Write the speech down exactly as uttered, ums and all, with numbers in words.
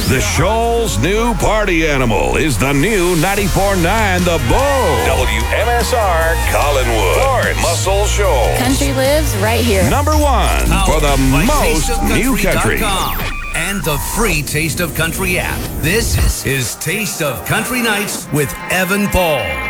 The Shoal's new party animal is the new ninety-four point nine The Bull. W M S R Collinwood. Florence. Muscle Shoals. Country lives right here. Number one for the most new country. And the free Taste of Country app. This is Taste of Country Nights with Evan Paul.